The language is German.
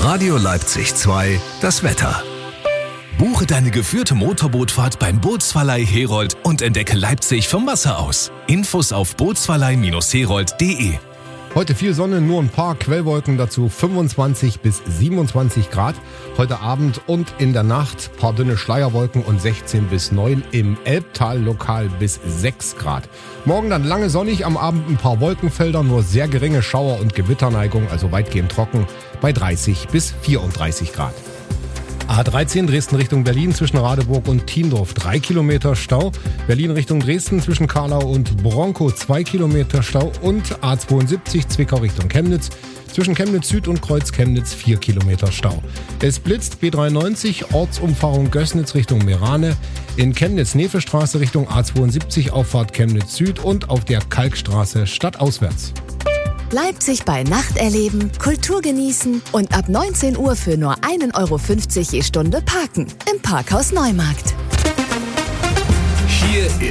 Radio Leipzig 2, das Wetter. Buche deine geführte Motorbootfahrt beim Bootsverleih Herold und entdecke Leipzig vom Wasser aus. Infos auf bootsverleih-herold.de. Heute viel Sonne, nur ein paar Quellwolken, dazu 25 bis 27 Grad. Heute Abend und in der Nacht paar dünne Schleierwolken und 16 bis 9, im Elbtal lokal bis 6 Grad. Morgen dann lange sonnig, am Abend ein paar Wolkenfelder, nur sehr geringe Schauer- und Gewitterneigung, also weitgehend trocken, bei 30 bis 34 Grad. A13 Dresden Richtung Berlin zwischen Radeburg und Tiendorf 3 Kilometer Stau. Berlin Richtung Dresden zwischen Karlau und Bronkow 2 Kilometer Stau. Und A72 Zwickau Richtung Chemnitz zwischen Chemnitz Süd und Kreuz Chemnitz 4 Kilometer Stau. Es blitzt B93 Ortsumfahrung Gößnitz Richtung Merane. In Chemnitz Nevestraße Richtung A72 Auffahrt Chemnitz Süd und auf der Kalkstraße stadtauswärts. Leipzig bei Nacht erleben, Kultur genießen und ab 19 Uhr für nur 1,50 € je Stunde parken. Im Parkhaus Neumarkt. Hier